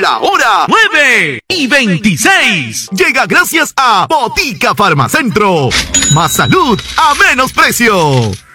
La hora 9:26. Llega gracias a Botica Farmacentro. Más salud a menos precio.